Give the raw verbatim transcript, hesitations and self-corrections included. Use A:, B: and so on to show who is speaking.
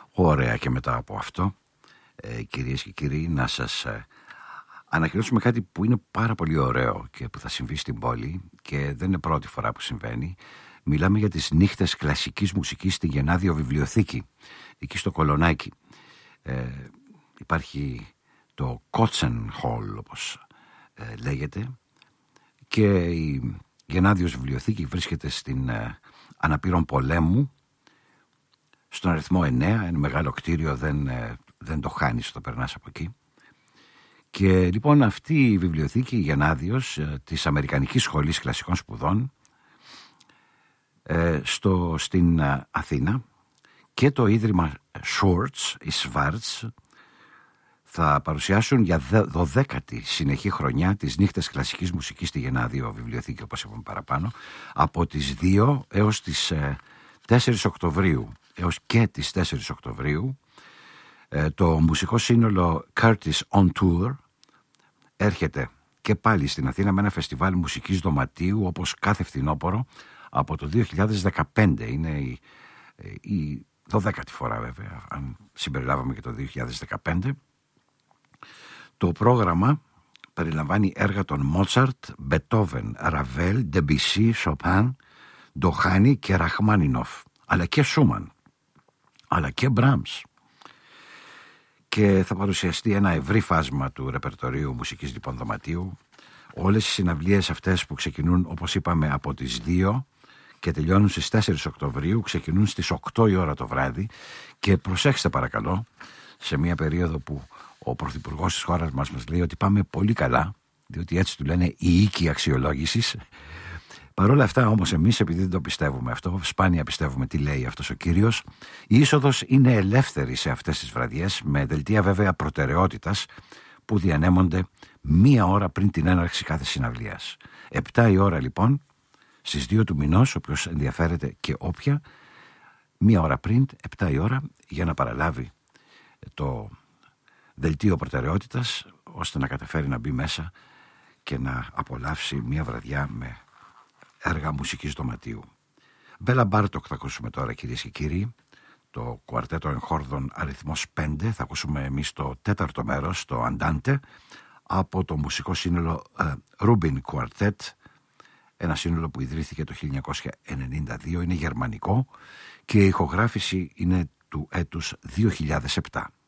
A: Ωραία, και μετά από αυτό, ε, κυρίες και κύριοι, να σας ε, ανακοινώσουμε κάτι που είναι πάρα πολύ ωραίο και που θα συμβεί στην πόλη και δεν είναι πρώτη φορά που συμβαίνει. Μιλάμε για τις νύχτες κλασικής μουσικής στη Γενάδιο Βιβλιοθήκη, εκεί στο Κολονάκι. Ε, υπάρχει το Kotzen Hall, όπως ε, λέγεται, και η Γενάδιος Βιβλιοθήκη βρίσκεται στην ε, Αναπήρων Πολέμου, στον αριθμό εννέα, ένα μεγάλο κτίριο, δεν, ε, δεν το χάνεις όταν περνάς από εκεί. Και λοιπόν αυτή η βιβλιοθήκη, η Γενάδιος, ε, της Αμερικανικής Σχολής Κλασικών Σπουδών, ε, στο, στην ε, Αθήνα, και το Ίδρυμα Schwartz, η Schwartz, θα παρουσιάσουν για δωδέκατη συνεχή χρονιά τις νύχτες κλασικής μουσικής στη Γενάδιο Βιβλιοθήκη, όπως είπαμε παραπάνω, από τις δύο έως τις ε, τέσσερις Οκτωβρίου, έως και τις τέσσερις Οκτωβρίου. ε, το μουσικό σύνολο Curtis on Tour έρχεται και πάλι στην Αθήνα με ένα φεστιβάλ μουσικής δωματίου, όπως κάθε φθινόπωρο από το δύο χιλιάδες δεκαπέντε. Είναι η, η δωδέκατη φορά, βέβαια, αν συμπεριλάβαμε και το δύο χιλιάδες δεκαπέντε. Το πρόγραμμα περιλαμβάνει έργα των Μότσαρτ, Μπετόβεν, Ραβέλ, Ντεμπισί, Σοπάν, Ντοχάνι και Ραχμάνινοφ, αλλά και Σούμαν, αλλά και Μπράμς. Και θα παρουσιαστεί ένα ευρύ φάσμα του ρεπερτορίου μουσικής λοιπόν δωματίου. Όλες οι συναυλίες αυτές που ξεκινούν, όπως είπαμε, από τις δύο και τελειώνουν στις τέσσερις Οκτωβρίου, ξεκινούν στις οκτώ η ώρα το βράδυ. Και προσέξτε παρακαλώ, σε μια περίοδο που ο πρωθυπουργός της χώρας μας μας λέει ότι πάμε πολύ καλά, διότι έτσι του λένε οι οίκοι αξιολόγησης. Παρ' όλα αυτά όμως εμείς, επειδή δεν το πιστεύουμε αυτό, σπάνια πιστεύουμε τι λέει αυτός ο κύριος, η είσοδος είναι ελεύθερη σε αυτές τις βραδιές, με δελτία βέβαια προτεραιότητας που διανέμονται μία ώρα πριν την έναρξη κάθε συναυλίας. Επτά η ώρα λοιπόν, στις δύο του μηνός, όποιος ενδιαφέρεται και όποια, μία ώρα πριν, επτά η ώρα, για να παραλάβει το δελτίο προτεραιότητας, ώστε να καταφέρει να μπει μέσα και να απολαύσει μία βραδιά με έργα μουσικής δωματίου. Μπέλα Μπάρτοκ θα ακούσουμε τώρα, κυρίες και κύριοι, το κουαρτέτο εγχόρδων αριθμός πέντε. Θα ακούσουμε εμείς το τέταρτο μέρος, το Αντάντε, από το μουσικό σύνολο uh, Rubin Quartet, ένα σύνολο που ιδρύθηκε το χίλια εννιακόσια ενενήντα δύο, είναι γερμανικό και η ηχογράφηση είναι του έτους δύο χιλιάδες επτά.